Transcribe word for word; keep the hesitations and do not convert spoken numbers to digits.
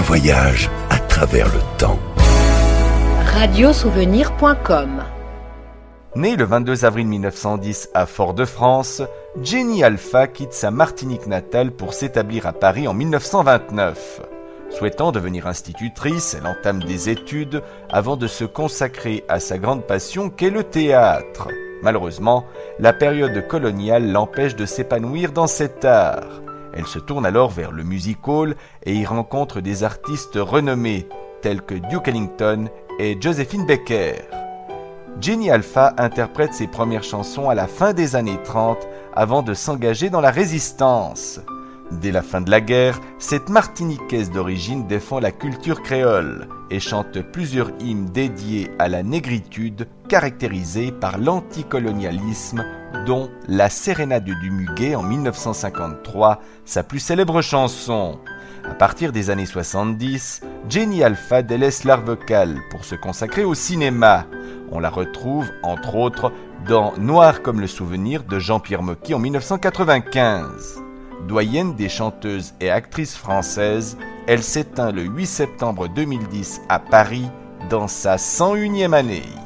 voyage à travers le temps. radio souvenir point com. Née le vingt-deux avril mille neuf cent dix à Fort-de-France, Jenny Alpha quitte sa Martinique natale pour s'établir à Paris en mille neuf cent vingt-neuf. Souhaitant devenir institutrice, elle entame des études avant de se consacrer à sa grande passion qu'est le théâtre. Malheureusement, la période coloniale l'empêche de s'épanouir dans cet art. Elle se tourne alors vers le music-hall et y rencontre des artistes renommés tels que Duke Ellington et Joséphine Baker. Jenny Alpha interprète ses premières chansons à la fin des années trente avant de s'engager dans la résistance. Dès la fin de la guerre, cette Martiniquaise d'origine défend la culture créole et chante plusieurs hymnes dédiés à la négritude caractérisée par l'anticolonialisme, dont La Sérénade du Muguet en mille neuf cent cinquante-trois, sa plus célèbre chanson. À partir des années soixante-dix, Jenny Alpha délaisse l'art vocal pour se consacrer au cinéma. On la retrouve, entre autres, dans Noir comme le souvenir de Jean-Pierre Mocky en mille neuf cent quatre-vingt-quinze. Doyenne des chanteuses et actrices françaises, elle s'éteint le huit septembre deux mille dix à Paris dans sa cent unième année.